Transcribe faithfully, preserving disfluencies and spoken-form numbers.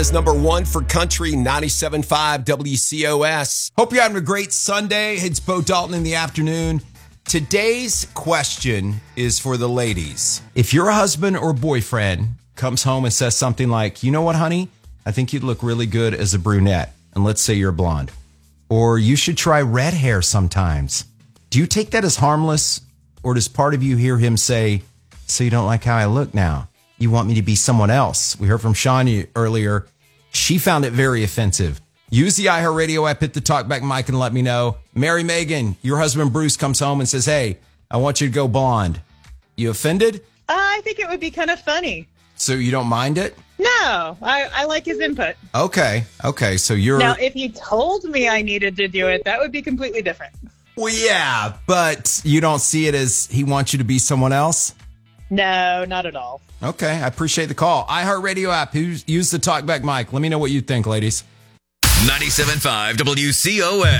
Is number one for country, ninety-seven point five W C O S. Hope you're having a great Sunday. It's Bo Dalton in the afternoon. Today's question is for the ladies. If your husband or boyfriend comes home and says something like, you know what, honey, I think you'd look really good as a brunette. And let's say you're a blonde. Or you should try red hair sometimes. Do you take that as harmless? Or does part of you hear him say, so you don't like how I look now? You want me to be someone else? We heard from Shania earlier. She found it very offensive. Use the iHeartRadio app, hit the talkback mic, and let me know. Mary Megan, your husband Bruce comes home and says, hey, I want you to go blonde. You offended? Uh, I think it would be kind of funny. So you don't mind it? No, I, I like his input. Okay, okay. So you're... Now, if you told me I needed to do it, that would be completely different. Well, yeah, but you don't see it as he wants you to be someone else? No, not at all. Okay, I appreciate the call. iHeartRadio app, use the talkback mic. Let me know what you think, ladies. ninety-seven point five W C O S.